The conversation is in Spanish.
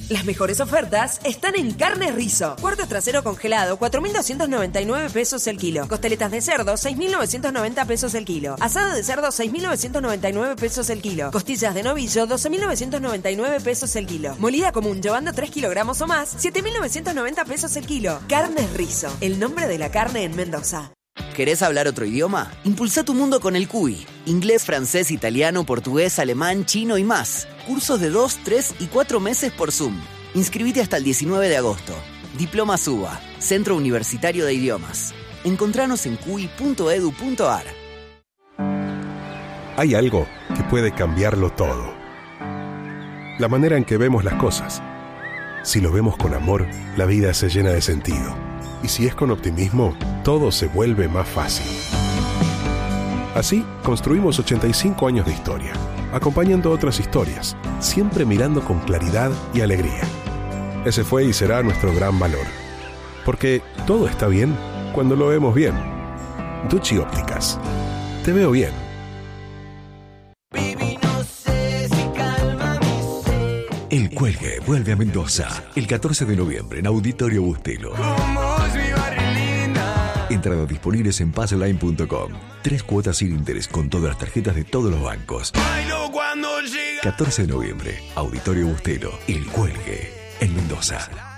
Las mejores ofertas están en Carnes Rizo. Cuarto trasero congelado, 4.299 pesos el kilo. Costeletas de cerdo, 6.990 pesos el kilo. Asado de cerdo, 6.999 pesos el kilo. Costillas de novillo, 12.999 pesos el kilo. Molida común, llevando 3 kilogramos o más, 7.990 pesos el kilo. Carnes Rizo, el nombre de la carne en Mendoza. ¿Querés hablar otro idioma? Impulsa tu mundo con el CUI. Inglés, francés, italiano, portugués, alemán, chino y más. Cursos de 2, 3 y 4 meses por Zoom. Inscribite hasta el 19 de agosto. Diploma SUBA, Centro Universitario de Idiomas. Encontranos en cui.edu.ar. Hay algo que puede cambiarlo todo. La manera en que vemos las cosas. Si lo vemos con amor, la vida se llena de sentido. Y si es con optimismo, todo se vuelve más fácil. Así, construimos 85 años de historia, acompañando otras historias, siempre mirando con claridad y alegría. Ese fue y será nuestro gran valor. Porque todo está bien cuando lo vemos bien. Ducci Ópticas. Te veo bien. El Cuelgue vuelve a Mendoza el 14 de noviembre en Auditorio Bustelo. Entradas disponibles en passline.com. 3 cuotas sin interés con todas las tarjetas de todos los bancos. 14 de noviembre, Auditorio Bustelo, El Cuelgue, en Mendoza.